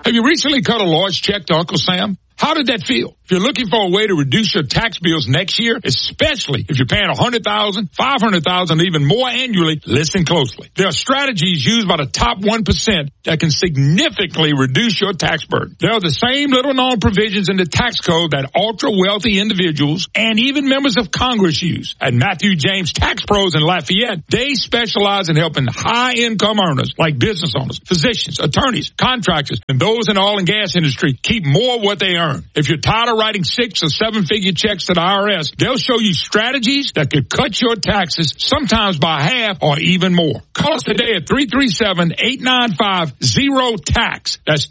Have you recently cut a large check to Uncle Sam? How did that feel? If you're looking for a way to reduce your tax bills next year, especially if you're paying $100,000, $500,000, even more annually, listen closely. There are strategies used by the top 1% that can significantly reduce your tax burden. There are the same little-known provisions in the tax code that ultra-wealthy individuals and even members of Congress use. At Matthew James Tax Pros in Lafayette, they specialize in helping high-income earners like business owners, physicians, attorneys, contractors, and those in the oil and gas industry keep more of what they earn. If you're tired of writing 6- or 7-figure checks to the IRS, they'll show you strategies that could cut your taxes sometimes by half or even more. Call us today at 337-895-0TAX. That's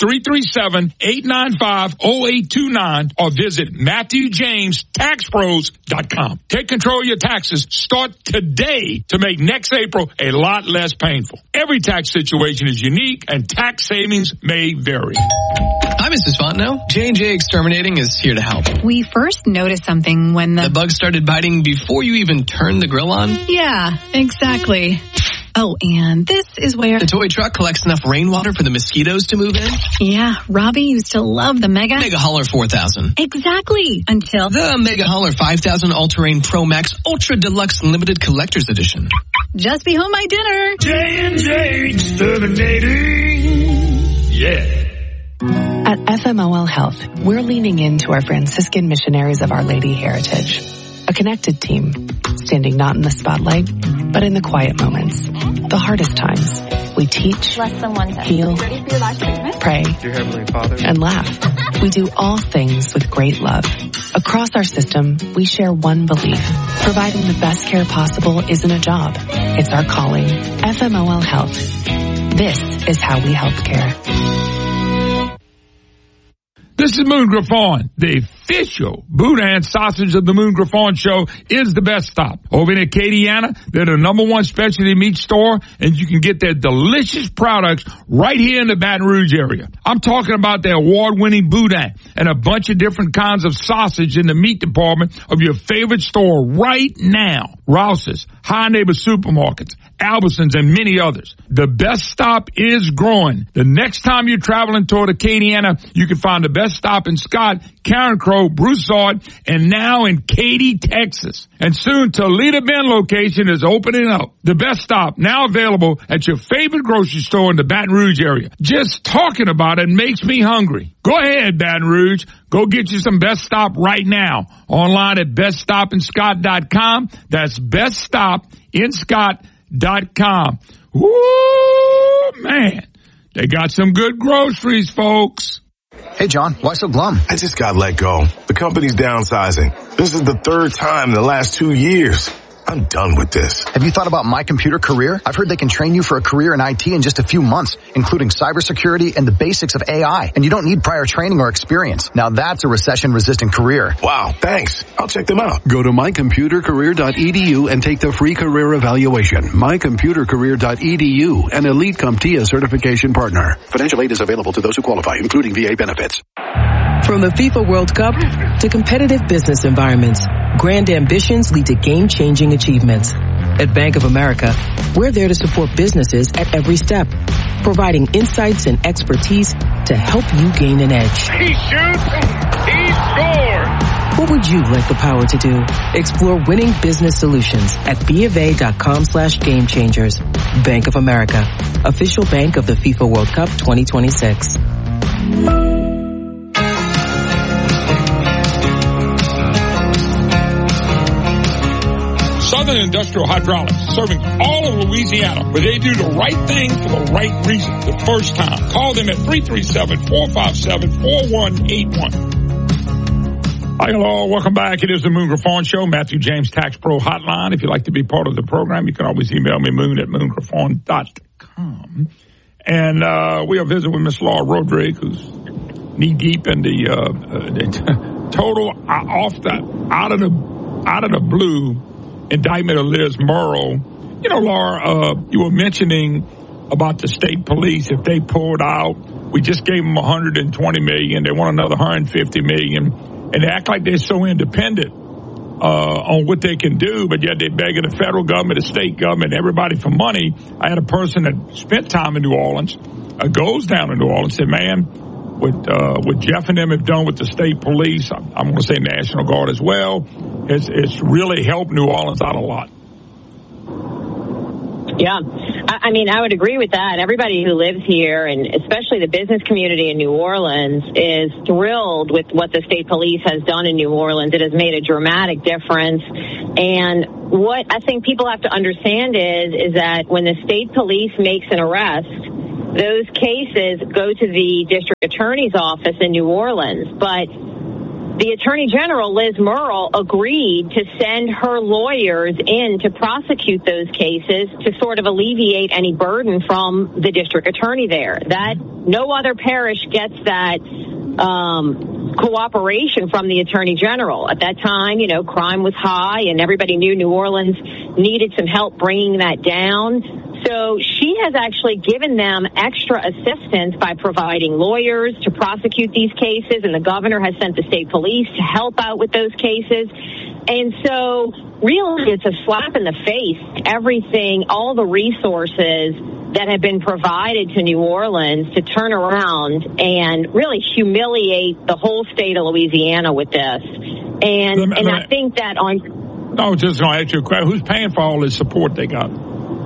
337-895-0829 or visit MatthewJamesTaxPros.com. Take control of your taxes. Start today to make next April a lot less painful. Every tax situation is unique and tax savings may vary. Hi, Mrs. Fontenot. J&J Exterminating is here to help. We first noticed something when the bugs started biting before you even turned the grill on? Yeah, exactly. Oh, and this is where the toy truck collects enough rainwater for the mosquitoes to move in? Yeah, Robbie used to love the Mega Hauler 4000. Exactly, until the Mega Hauler 5000 All-Terrain Pro Max Ultra Deluxe Limited Collector's Edition. Just be home my dinner. J&J Exterminating. Yeah. At FMOL Health, we're leaning into our Franciscan missionaries of Our Lady heritage. A connected team, standing not in the spotlight, but in the quiet moments, the hardest times. We teach, heal, pray, and laugh. We do all things with great love. Across our system, we share one belief. Providing the best care possible isn't a job. It's our calling. FMOL Health. This is how we help care. This is Moon Griffon. The official Boudin sausage of the Moon Griffon Show is the best stop. Over in Acadiana, they're the #1 specialty meat store, and you can get their delicious products right here in the Baton Rouge area. I'm talking about their award-winning Boudin and a bunch of different kinds of sausage in the meat department of your favorite store right now. Rouse's, High Neighbor Supermarkets, Albertsons, and many others. The best stop is growing. The next time you're traveling toward Acadiana, you can find the best stop in Scott, Karen Crow, Broussard, and now in Katy, Texas. And soon Toledo Bend location is opening up. The best stop now available at your favorite grocery store in the Baton Rouge area. Just talking about it makes me hungry. Go ahead, Baton Rouge. Go get you some Best Stop right now. Online at beststopinscott.com. That's beststopinscott.com. Woo, man. They got some good groceries, folks. Hey, John, why so glum? I just got let go. The company's downsizing. This is the third time in the last 2 years. I'm done with this. Have you thought about My Computer Career? I've heard they can train you for a career in IT in just a few months, including cybersecurity and the basics of AI. And you don't need prior training or experience. Now that's a recession-resistant career. Wow, thanks. I'll check them out. Go to mycomputercareer.edu and take the free career evaluation. mycomputercareer.edu, an Elite CompTIA certification partner. Financial aid is available to those who qualify, including VA benefits. From the FIFA World Cup to competitive business environments, grand ambitions lead to game-changing achievements. At Bank of America, we're there to support businesses at every step, providing insights and expertise to help you gain an edge. He shoots, he scores. What would you like the power to do? Explore winning business solutions at BofA.com/gamechangers. Bank of America, official bank of the FIFA World Cup 2026. Southern Industrial Hydraulics, serving all of Louisiana, where they do the right thing for the right reason, the first time. Call them at 337-457-4181. Hi, hello, welcome back. It is the Moon Griffon Show, Matthew James Tax Pro Hotline. If you'd like to be part of the program, you can always email me, moon@moongriffon.com. And we are visiting with Miss Laura Rodriguez, who's knee-deep in the total out of the blue indictment of Liz Murrow. You know, Laura, you were mentioning about the state police. If they pulled out, we just gave them $120 million. They want another $150 million. And they act like they're so independent on what they can do, but yet they're begging the federal government, the state government, everybody for money. I had a person that spent time in New Orleans, goes down to New Orleans, said, man, what Jeff and them have done with the state police, I'm going to say National Guard as well, it's really helped New Orleans out a lot. Yeah, I mean, I would agree with that. Everybody who lives here, and especially the business community in New Orleans, is thrilled with what the state police has done in New Orleans. It has made a dramatic difference. And what I think people have to understand is that when the state police makes an arrest, those cases go to the district attorney's office in New Orleans. But the Attorney General, Liz Murrill, agreed to send her lawyers in to prosecute those cases to sort of alleviate any burden from the district attorney there. That no other parish gets that cooperation from the Attorney General. At that time, crime was high and everybody knew New Orleans needed some help bringing that down. So she has actually given them extra assistance by providing lawyers to prosecute these cases, and the governor has sent the state police to help out with those cases. And so really it's a slap in the face, everything, all the resources that have been provided to New Orleans to turn around and really humiliate the whole state of Louisiana with this. And I think that I was just going to ask you a question. Who's paying for all this support they got?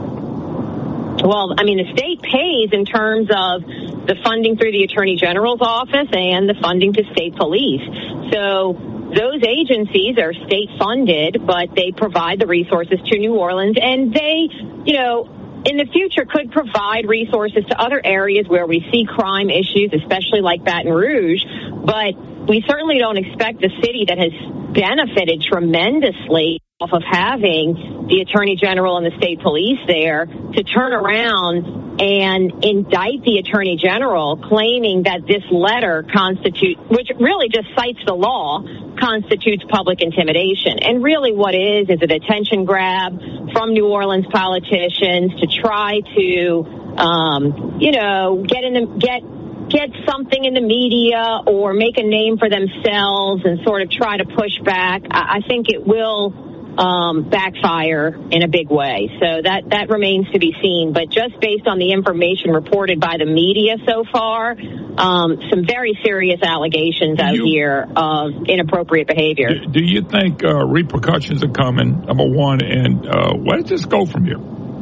Well, I mean, the state pays in terms of the funding through the Attorney General's office and the funding to state police. So those agencies are state funded, but they provide the resources to New Orleans, and they, in the future could provide resources to other areas where we see crime issues, especially like Baton Rouge. But we certainly don't expect the city that has benefited tremendously off of having the Attorney General and the state police there to turn around and indict the Attorney General, claiming that this letter which really just cites the law, constitutes public intimidation. And really what is a attention grab from New Orleans politicians to try to, get something in the media or make a name for themselves and sort of try to push back. I think it will backfire in a big way. So that remains to be seen. But just based on the information reported by the media so far, some very serious allegations out here of inappropriate behavior. Do you think repercussions are coming, number one, and where does this go from here?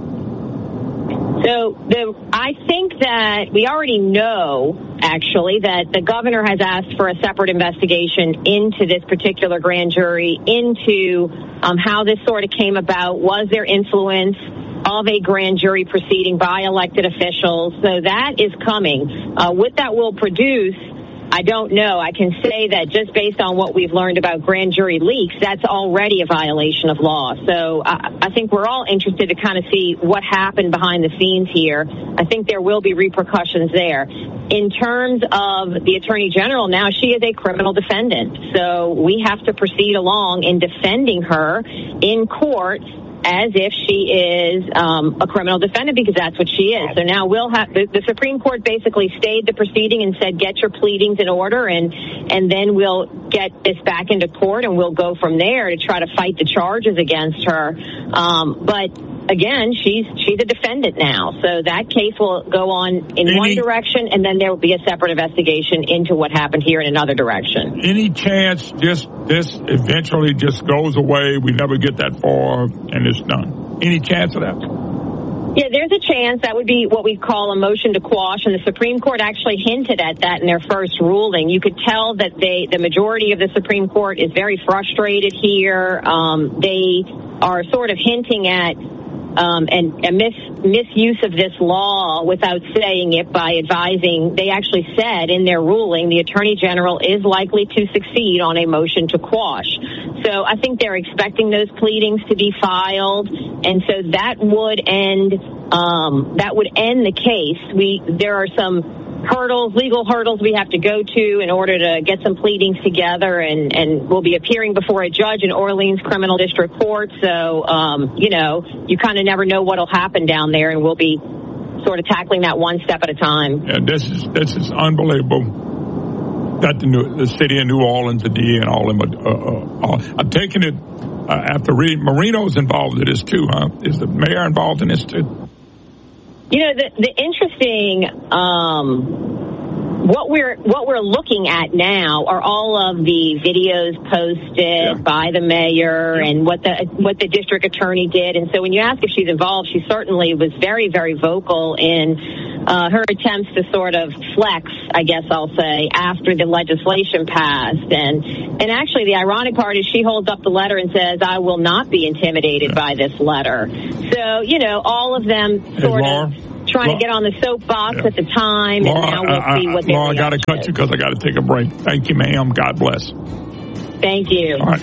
So I think that we already know, actually, that the governor has asked for a separate investigation into this particular grand jury, into how this sort of came about. Was there influence of a grand jury proceeding by elected officials? So that is coming. What that will produce, I don't know. I can say that just based on what we've learned about grand jury leaks, that's already a violation of law. So I think we're all interested to kind of see what happened behind the scenes here. I think there will be repercussions there. In terms of the Attorney General, now she is a criminal defendant. So we have to proceed along in defending her in court as if she is a criminal defendant, because that's what she is. So now we'll have the Supreme Court basically stayed the proceeding and said, get your pleadings in order, and then we'll get this back into court and we'll go from there to try to fight the charges against her. But again, she's a defendant now, so that case will go on in one direction, and then there will be a separate investigation into what happened here in another direction. Any chance this eventually just goes away, we never get that far, and it's done? Any chance of that? Yeah, there's a chance. That would be what we call a motion to quash, and the Supreme Court actually hinted at that in their first ruling. You could tell that the majority of the Supreme Court is very frustrated here. They are sort of hinting at and misuse of this law without saying it by advising. They actually said in their ruling the Attorney General is likely to succeed on a motion to quash. So I think they're expecting those pleadings to be filed, and so that would end the case. There are some legal hurdles we have to go to in order to get some pleadings together, and we'll be appearing before a judge in Orleans Criminal District Court. So, you kind of never know what'll happen down there, and we'll be sort of tackling that one step at a time. Yeah, this is unbelievable. That the city of New Orleans, the DA, and all of them. I'm taking it after reading. Marino's involved in this too, huh? Is the mayor involved in this too? The interesting what we're looking at now are all of the videos posted by the mayor and what the district attorney did. And so when you ask if she's involved, she certainly was very, very vocal in her attempts to sort of flex, I guess I'll say, after the legislation passed. And actually the ironic part is she holds up the letter and says, I will not be intimidated by this letter. So, you know, all of them sort of trying to get on the soapbox at the time, and now we'll see what they're Laura, I got to cut you because I got to take a break. Thank you, ma'am. God bless. Thank you. All right.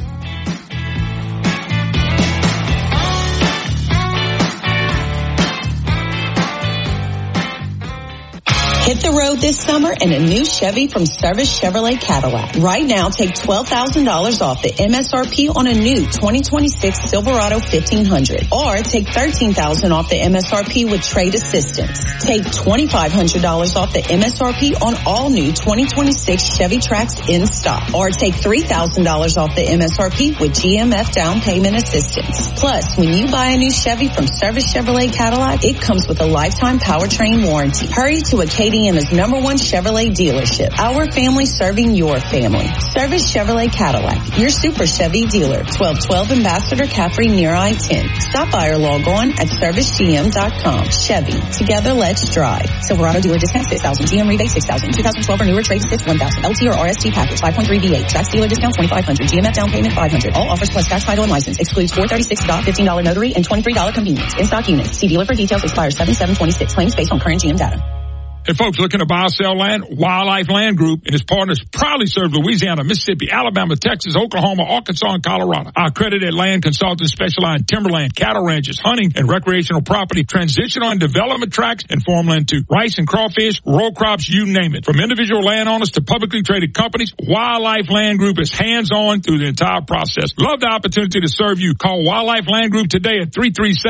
Hit the road this summer in a new Chevy from Service Chevrolet Cadillac. Right now, take $12,000 off the MSRP on a new 2026 Silverado 1500. Or take $13,000 off the MSRP with trade assistance. Take $2,500 off the MSRP on all new 2026 Chevy Trax in stock. Or take $3,000 off the MSRP with GMF down payment assistance. Plus, when you buy a new Chevy from Service Chevrolet Cadillac, it comes with a lifetime powertrain warranty. Hurry to Acadiana's #1 Chevrolet dealership. Our family serving your family. Service Chevrolet Cadillac, your Super Chevy dealer. 1212 Ambassador Caffrey near I-10. Stop by or log on at servicegm.com. Chevy, together let's drive. Silverado dealer discount 6,000. GM rebate 6,000. 2012 or newer trade assist 1,000. LT or RST package 5.3 V8. Trax dealer discount 2,500. GMF down payment 500. All offers plus tax, title, and license. Excludes $436 $15 notary and $23 convenience. In stock units. See dealer for details. Expires 7/7/26. Claims based on current GM data. Hey, folks, looking to buy or sell land? Wildlife Land Group and its partners proudly serve Louisiana, Mississippi, Alabama, Texas, Oklahoma, Arkansas, and Colorado. Our accredited land consultants specialize in timberland, cattle ranches, hunting, and recreational property, transitional and development tracts, and farmland too. Rice and crawfish, row crops, you name it. From individual landowners to publicly traded companies, Wildlife Land Group is hands-on through the entire process. Love the opportunity to serve you. Call Wildlife Land Group today at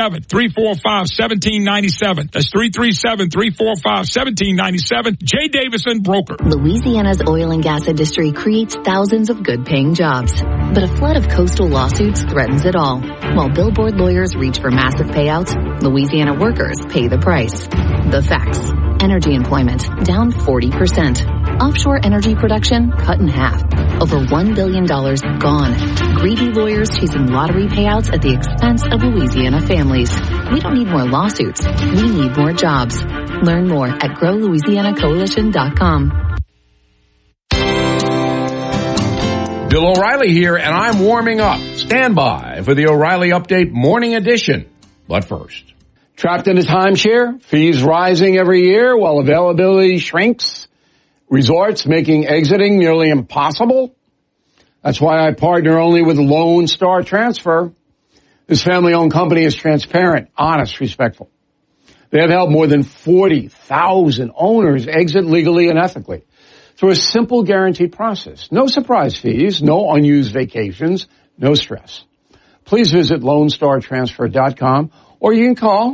337-345-1797. That's 337-345-1797. Jay Davison, broker. Louisiana's oil and gas industry creates thousands of good-paying jobs, but a flood of coastal lawsuits threatens it all. While billboard lawyers reach for massive payouts, Louisiana workers pay the price. The facts. Energy employment down 40%. Offshore energy production cut in half. Over $1 billion gone. Greedy lawyers chasing lottery payouts at the expense of Louisiana families. We don't need more lawsuits. We need more jobs. Learn more at GrowLouisianaCoalition.com. Bill O'Reilly here, and I'm warming up. Stand by for the O'Reilly Update Morning Edition. But first. Trapped in a timeshare, fees rising every year while availability shrinks, resorts making exiting nearly impossible. That's why I partner only with Lone Star Transfer. This family-owned company is transparent, honest, respectful. They have helped more than 40,000 owners exit legally and ethically through a simple guaranteed process. No surprise fees, no unused vacations, no stress. Please visit LoneStarTransfer.com or you can call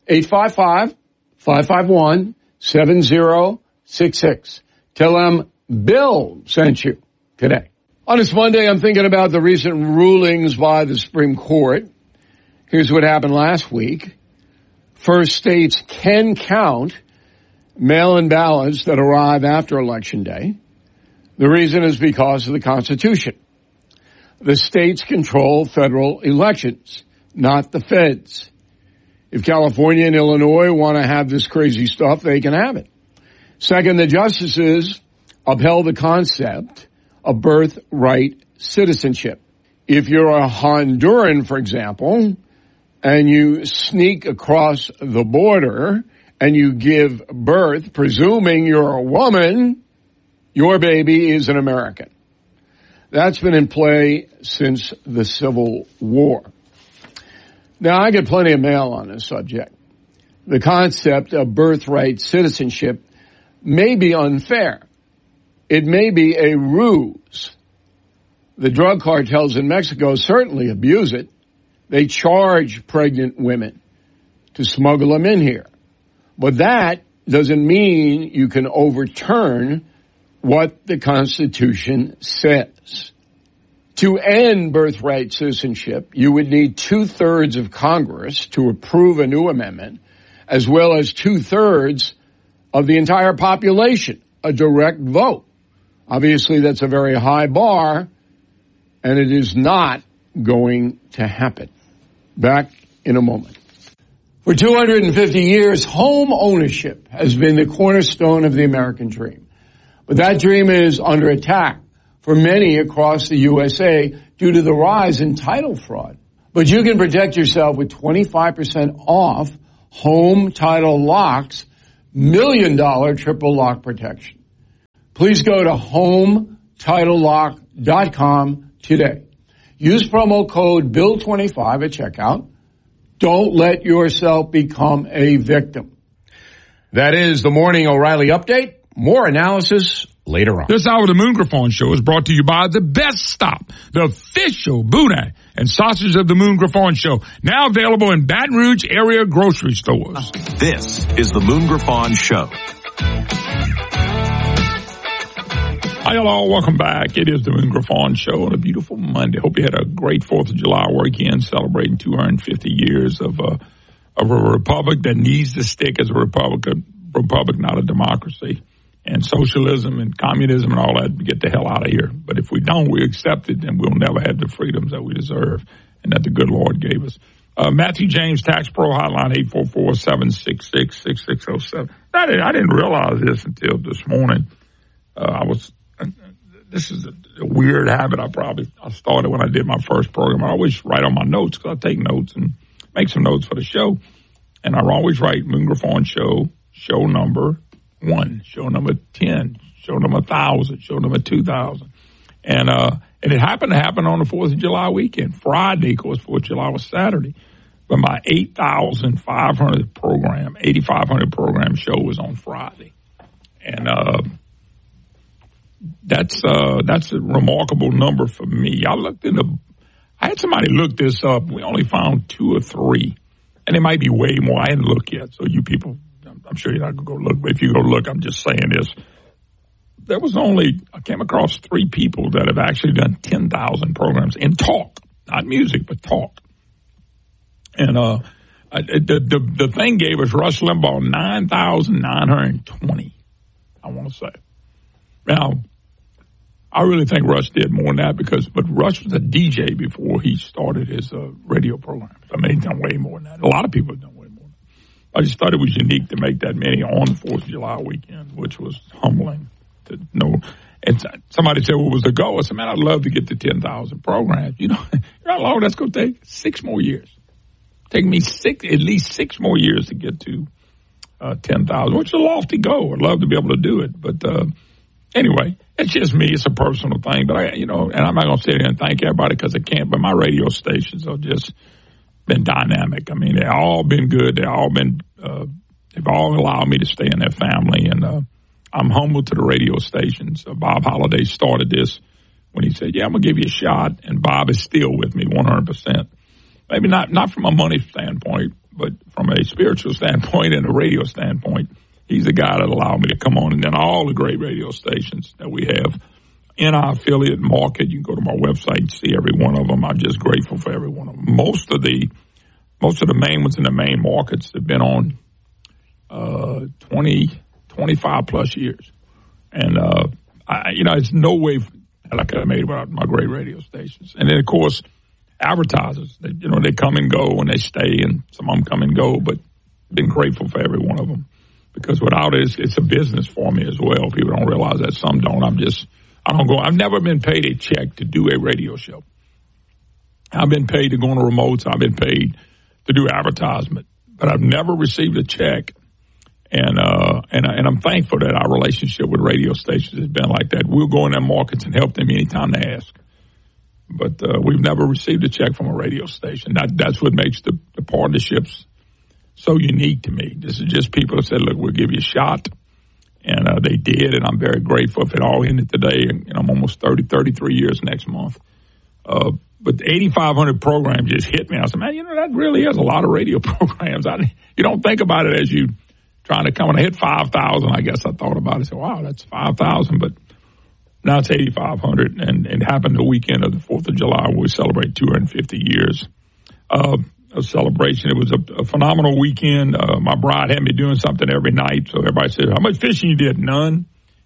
855-551-7066. Tell them Bill sent you today. On this Monday, I'm thinking about the recent rulings by the Supreme Court. Here's what happened last week. First, states can count mail-in ballots that arrive after Election Day. The reason is because of the Constitution. The states control federal elections, not the feds. If California and Illinois want to have this crazy stuff, they can have it. Second, the justices upheld the concept of birthright citizenship. If you're a Honduran, for example, and you sneak across the border and you give birth, presuming you're a woman, your baby is an American. That's been in play since the Civil War. Now, I get plenty of mail on this subject. The concept of birthright citizenship may be unfair. It may be a ruse. The drug cartels in Mexico certainly abuse it. They charge pregnant women to smuggle them in here. But that doesn't mean you can overturn what the Constitution says. To end birthright citizenship, you would need 2/3 of Congress to approve a new amendment, as well as 2/3 of the entire population a direct vote. Obviously, that's a very high bar, and it is not going to happen. Back in a moment. For 250 years, home ownership has been the cornerstone of the American dream. But that dream is under attack for many across the USA due to the rise in title fraud. But you can protect yourself with 25% off Home Title Locks $1 million triple lock protection. Please go to HomeTitleLock.com today. Use promo code BILL25 at checkout. Don't let yourself become a victim. That is the Morning O'Reilly Update. More analysis later on. This hour of the Moon Griffon Show is brought to you by The Best Stop, the official boudin and sausage of the Moon Griffon Show. Now available in Baton Rouge area grocery stores. This is the Moon Griffon Show. Hi, hello. Welcome back. It is the Moon Griffon Show on a beautiful Monday. Hope you had a great 4th of July weekend celebrating 250 years of a republic that needs to stick as a republic, not a democracy. And socialism and communism and all that, get the hell out of here. But if we don't, we accept it, then we'll never have the freedoms that we deserve and that the good Lord gave us. Matthew James Tax Pro Hotline, 844-766-6607. I didn't realize this until this morning. This is a weird habit I started when I did my first program. I always write on my notes because I take notes and make some notes for the show. And I always write Moon Griffon Show, show number 1, show number 10, show number 1,000, show number 2,000. And it happened to happen on the 4th of July weekend. Friday, of course, 4th of July was Saturday. But my 8,500 program, 8,500 program show was on Friday. And that's a remarkable number for me. I had somebody look this up. We only found 2 or 3. And it might be way more. I hadn't looked yet. So you people, I'm sure you're not going to go look, but if you go look, I'm just saying this. I came across 3 people that have actually done 10,000 programs in talk, not music, but talk. And the thing gave us Rush Limbaugh 9,920, I want to say. Now, I really think Rush did more than that but Rush was a DJ before he started his radio program. I mean, he's done way more than that. A lot of people have done way more than that. I just thought it was unique to make that many on the 4th of July weekend, which was humbling to know. And somebody said, what was the goal? I said, man, I'd love to get to 10,000 programs. You know how long that's going to take? 6 more years. Take me at least 6 more years to get to 10,000, which is a lofty goal. I'd love to be able to do it. But anyway, it's just me. It's a personal thing. But, and I'm not going to sit here and thank everybody because I can't. But my radio stations have just been dynamic. I mean, they've all been good. They've all allowed me to stay in their family. And I'm humble to the radio stations. Bob Holliday started this when he said, yeah, I'm going to give you a shot. And Bob is still with me 100%. Maybe not from a money standpoint, but from a spiritual standpoint and a radio standpoint. He's the guy that allowed me to come on. And then all the great radio stations that we have in our affiliate market, you can go to my website and see every one of them. I'm just grateful for every one of them. Most of the main ones in the main markets have been on 25 plus years. And, it's no way that I could have made it without my great radio stations. And then, of course, advertisers, they come and go and they stay, and some of them come and go, but been grateful for every one of them. Because without it, it's a business for me as well. People don't realize that. Some don't. I've never been paid a check to do a radio show. I've been paid to go on the remotes. I've been paid to do advertisement, but I've never received a check. And I'm thankful that our relationship with radio stations has been like that. We'll go in their markets and help them anytime they ask. But we've never received a check from a radio station. That's what makes the partnerships so unique to me. This is just people that said, look, we'll give you a shot. And they did, and I'm very grateful if it all ended today. And I'm almost 33 years next month. But the 8,500 programs just hit me. I said, man, that really is a lot of radio programs. You don't think about it as you trying to come. When I hit 5,000, I guess I thought about it. I said, wow, that's 5,000. But now it's 8,500. And it happened the weekend of the 4th of July where we celebrate 250 years of celebration. It was a phenomenal weekend. My bride had me doing something every night. So everybody said, how much fishing you did? None.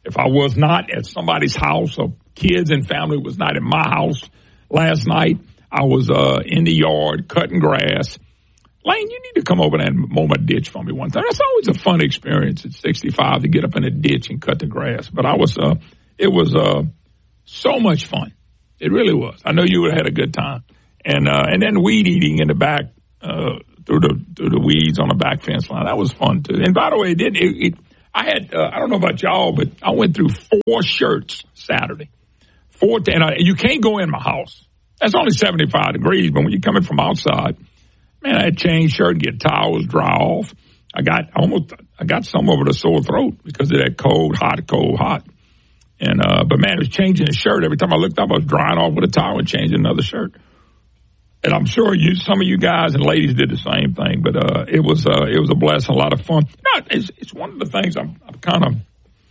If I was not at somebody's house or kids and family was not in my house last night, I was in the yard cutting grass. Lane, you need to come over there and mow my ditch for me one time. That's always a fun experience at 65 to get up in a ditch and cut the grass. But it was so much fun. It really was. I know you would have had a good time. And then weed eating in the back, through the weeds on the back fence line. That was fun too. And by the way, I had, I don't know about y'all, but I went through 4 shirts Saturday. You can't go in my house. That's only 75 degrees, but when you're coming from outside, man, I had to change shirt, get towels, dry off. I got some over the sore throat because of that cold, hot. And, but man, it was changing the shirt. Every time I looked up, I was drying off with a towel and changing another shirt. And I'm sure some of you guys and ladies did the same thing, but, it was a blessing, a lot of fun. No, it's one of the things I'm kind of,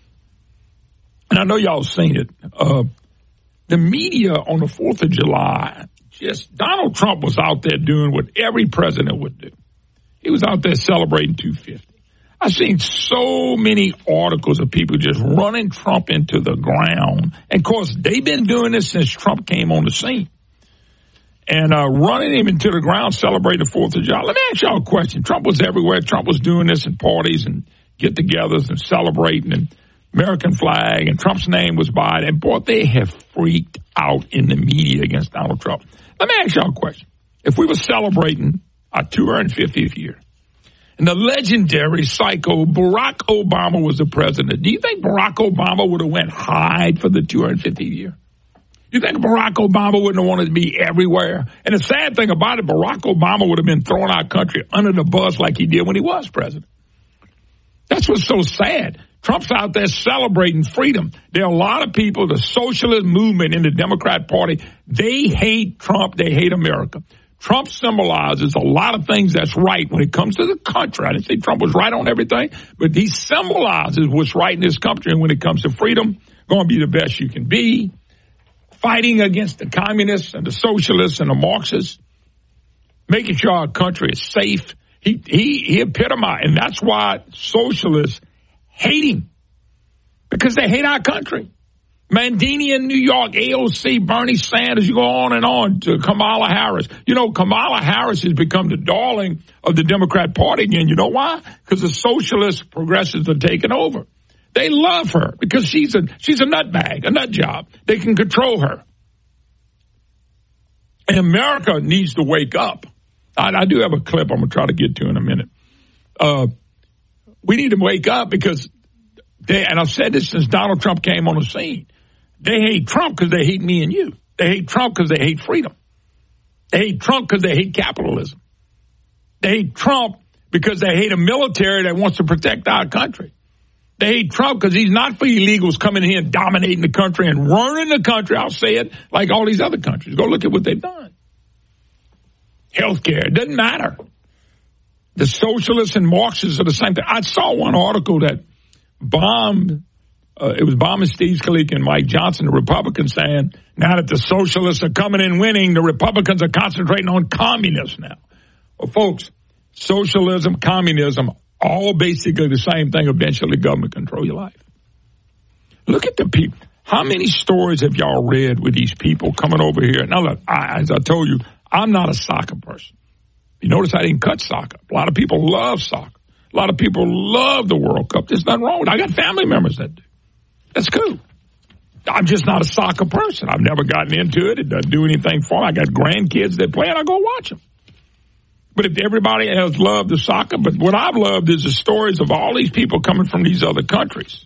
and I know y'all seen it, the media on the 4th of July, Donald Trump was out there doing what every president would do. He was out there celebrating 250. I've seen so many articles of people just running Trump into the ground. And, of course, they've been doing this since Trump came on the scene. And running him into the ground celebrating the 4th of July. Let me ask y'all a question. Trump was everywhere. Trump was doing this in parties and get-togethers and celebrating and American flag, and Trump's name was by it. And, boy, they have freaked out in the media against Donald Trump. Let me ask y'all a question. If we were celebrating our 250th year, and the legendary psycho Barack Obama was the president, do you think Barack Obama would have went hide for the 250th year? You think Barack Obama wouldn't have wanted to be everywhere? And the sad thing about it, Barack Obama would have been throwing our country under the bus like he did when he was president. That's what's so sad. Trump's out there celebrating freedom. There are a lot of people, the socialist movement in the Democrat Party, they hate Trump. They hate America. Trump symbolizes a lot of things that's right when it comes to the country. I didn't say Trump was right on everything, but he symbolizes what's right in this country. And when it comes to freedom, going to be the best you can be, fighting against the communists and the socialists and the Marxists, making sure our country is safe. He epitomized, and that's why socialists hate him, because they hate our country. Mandini in New York, AOC, Bernie Sanders, you go on to Kamala Harris. You know, Kamala Harris has become the darling of the Democrat Party again. You know why? Because the socialist progressives are taking over. They love her because she's a nutbag, a nut job. They can control her. And America needs to wake up. I do have a clip I'm going to try to get to in a minute. We need to wake up because and I've said this since Donald Trump came on the scene. They hate Trump because they hate me and you. They hate Trump because they hate freedom. They hate Trump because they hate capitalism. They hate Trump because they hate a military that wants to protect our country. They hate Trump because he's not for illegals coming in here and dominating the country and running the country. I'll say it like all these other countries. Go look at what they've done. Healthcare, it doesn't matter. The socialists and Marxists are the same thing. I saw one article that bombed, it was bombing Steve Scalise and Mike Johnson, the Republicans, saying now that the socialists are coming in winning, the Republicans are concentrating on communists now. Well, folks, socialism, communism, all basically the same thing. Eventually, government control your life. Look at the people. How many stories have y'all read with these people coming over here? Now, look, as I told you, I'm not a soccer person. You notice I didn't cut soccer. A lot of people love soccer. A lot of people love the World Cup. There's nothing wrong with it. I got family members that do. That's cool. I'm just not a soccer person. I've never gotten into it. It doesn't do anything for me. I got grandkids that play, and I go watch them. But if everybody else loved the soccer, but what I've loved is the stories of all these people coming from these other countries.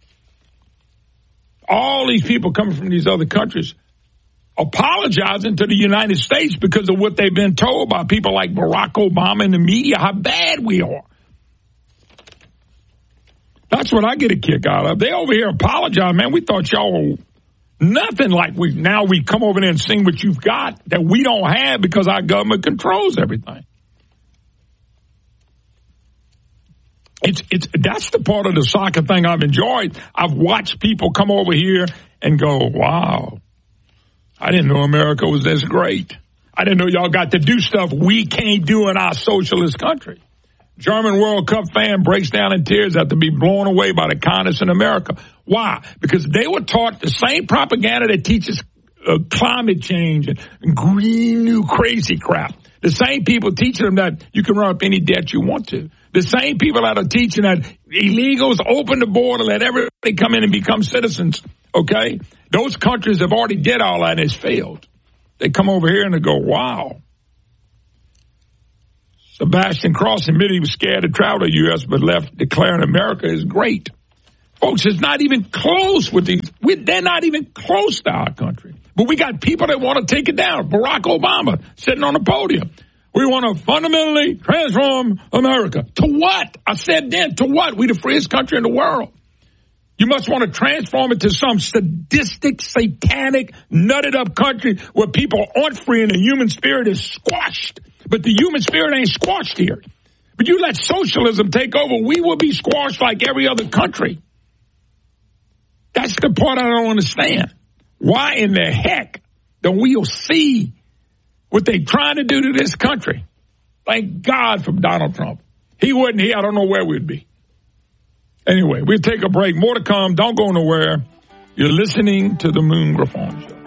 All these people coming from these other countries apologizing to the United States because of what they've been told by people like Barack Obama and the media, how bad we are. That's what I get a kick out of. They over here apologize, man. We thought y'all were nothing like now we come over there and see what you've got that we don't have because our government controls everything. That's the part of the soccer thing I've enjoyed. I've watched people come over here and go, wow, I didn't know America was this great. I didn't know y'all got to do stuff we can't do in our socialist country. German World Cup fan breaks down in tears after being blown away by the kindness in America. Why? Because they were taught the same propaganda that teaches climate change and green new crazy crap. The same people teaching them that you can run up any debt you want to. The same people that are teaching that illegals open the border, let everybody come in and become citizens, okay? Those countries have already did all that and it's failed. They come over here and they go, wow. Sebastian Cross admitted he was scared to travel to the U.S. but left declaring America is great. Folks, it's not even close with these. They're not even close to our country. But we got people that want to take it down. Barack Obama sitting on the podium. We want to fundamentally transform America. To what? I said then, to what? We the freest country in the world. You must want to transform it to some sadistic, satanic, nutted up country where people aren't free and the human spirit is squashed. But the human spirit ain't squashed here. But you let socialism take over, we will be squashed like every other country. That's the part I don't understand. Why in the heck don't we see what they're trying to do to this country? Thank God for Donald Trump. He wasn't here, I don't know where we'd be. Anyway, we'll take a break. More to come. Don't go nowhere. You're listening to The Moon Griffon Show.